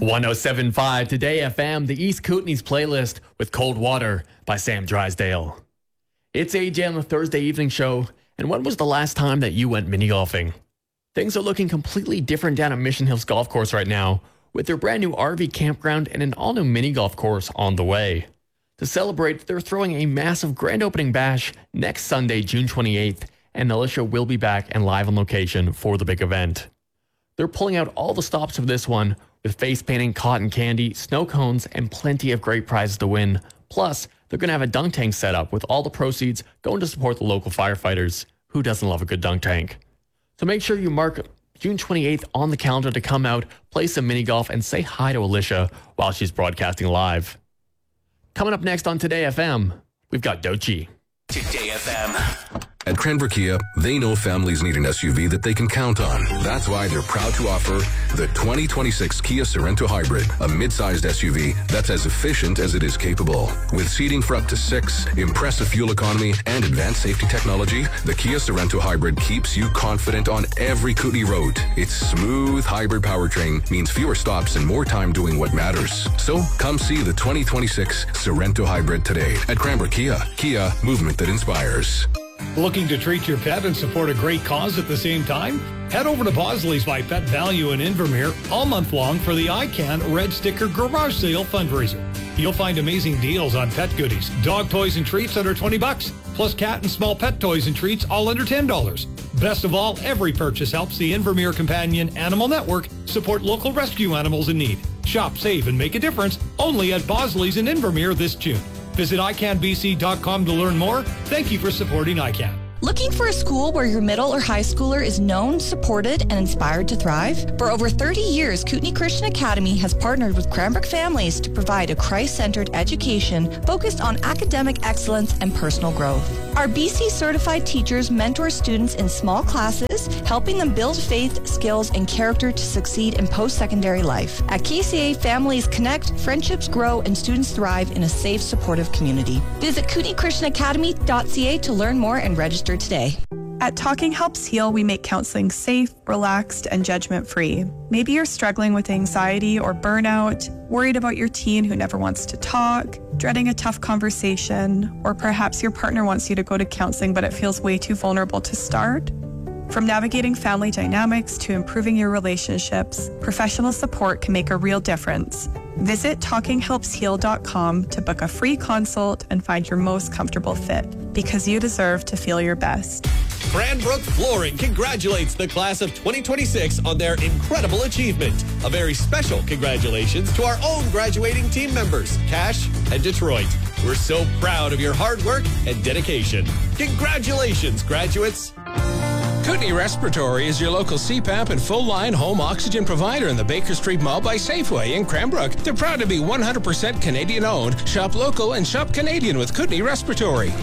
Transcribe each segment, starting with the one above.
107.5 Today FM, the East Kootenays playlist with Cold Water by Sam Drysdale. It's AJ on the Thursday evening show, and when was the last time that you went mini golfing? Things are looking completely different down at Mission Hills Golf Course right now, with their brand new RV campground and an all-new mini golf course on the way. To celebrate, they're throwing a massive grand opening bash next Sunday, June 28th, and Alicia will be back and live on location for the big event. They're pulling out all the stops of this one with face painting, cotton candy, snow cones, and plenty of great prizes to win. Plus, they're going to have a dunk tank set up with all the proceeds going to support the local firefighters. Who doesn't love a good dunk tank? So make sure you mark June 28th on the calendar to come out, play some mini golf, and say hi to Alicia while she's broadcasting live. Coming up next on Today FM, we've got Dochi. Today FM. At Cranbrook Kia, they know families need an SUV that they can count on. That's why they're proud to offer the 2026 Kia Sorento Hybrid, a mid-sized SUV that's as efficient as it is capable. With seating for up to 6, impressive fuel economy, and advanced safety technology, the Kia Sorento Hybrid keeps you confident on every Kootenay road. Its smooth hybrid powertrain means fewer stops and more time doing what matters. So come see the 2026 Sorento Hybrid today at Cranbrook Kia. Kia, movement that inspires. Looking to treat your pet and support a great cause at the same time? Head over to Bosley's by Pet Value in Invermere all month long for the ICANN Red Sticker Garage Sale fundraiser. You'll find amazing deals on pet goodies, dog toys and treats under $20, plus cat and small pet toys and treats all under $10. Best of all, every purchase helps the Invermere Companion Animal Network support local rescue animals in need. Shop, save, and make a difference only at Bosley's in Invermere this June. Visit ICANNBC.com to learn more. Thank you for supporting ICANN. Looking for a school where your middle or high schooler is known, supported, and inspired to thrive? For over 30 years, Kootenay Christian Academy has partnered with Cranbrook families to provide a Christ-centered education focused on academic excellence and personal growth. Our BC-certified teachers mentor students in small classes, helping them build faith, skills, and character to succeed in post-secondary life. At KCA, families connect, friendships grow, and students thrive in a safe, supportive community. Visit KootenayChristianAcademy.ca to learn more and register today. At Talking Helps Heal, we make counseling safe, relaxed, and judgment-free. Maybe you're struggling with anxiety or burnout, worried about your teen who never wants to talk, dreading a tough conversation, or perhaps your partner wants you to go to counseling but it feels way too vulnerable to start. From navigating family dynamics to improving your relationships, professional support can make a real difference. Visit TalkingHelpsHeal.com to book a free consult and find your most comfortable fit, because you deserve to feel your best. Cranbrook Flooring congratulates the class of 2026 on their incredible achievement. A very special congratulations to our own graduating team members, Cash and Detroit. We're so proud of your hard work and dedication. Congratulations, graduates. Kootenay Respiratory is your local CPAP and full-line home oxygen provider in the Baker Street Mall by Safeway in Cranbrook. They're proud to be 100% Canadian-owned. Shop local and shop Canadian with Kootenay Respiratory.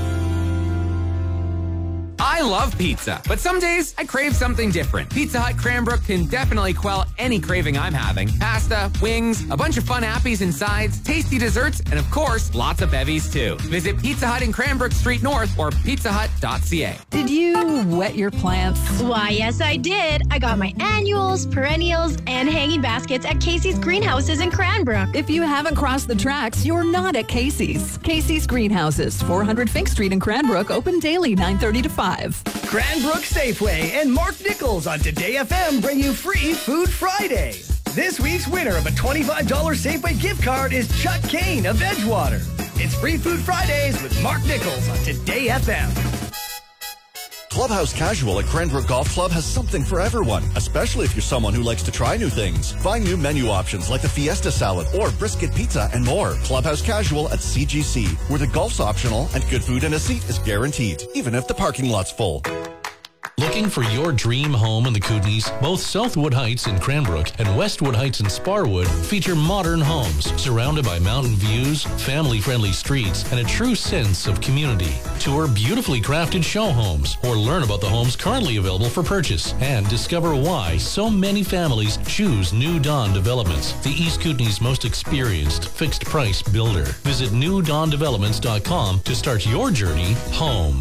I love pizza, but some days I crave something different. Pizza Hut Cranbrook can definitely quell any craving I'm having. Pasta, wings, a bunch of fun appies and sides, tasty desserts, and of course, lots of bevies too. Visit Pizza Hut in Cranbrook Street North or pizzahut.ca. Did you wet your plants? Why, yes, I did. I got my annuals, perennials, and hanging baskets at Casey's Greenhouses in Cranbrook. If you haven't crossed the tracks, you're not at Casey's. Casey's Greenhouses, 400 Fink Street in Cranbrook, open daily 9:30 to 5. Cranbrook Safeway and Mark Nichols on Today FM bring you free Food Friday. This week's winner of a $25 Safeway gift card is Chuck Kane of Edgewater. It's free Food Fridays with Mark Nichols on Today FM. Clubhouse Casual at Cranbrook Golf Club has something for everyone, especially if you're someone who likes to try new things. Find new menu options like the Fiesta Salad or brisket pizza and more. Clubhouse Casual at CGC, where the golf's optional and good food and a seat is guaranteed, even if the parking lot's full. Looking for your dream home in the Kootenays? Both Southwood Heights in Cranbrook and Westwood Heights in Sparwood feature modern homes surrounded by mountain views, family-friendly streets, and a true sense of community. Tour beautifully crafted show homes or learn about the homes currently available for purchase and discover why so many families choose New Dawn Developments, the East Kootenays' most experienced fixed-price builder. Visit newdawndevelopments.com to start your journey home.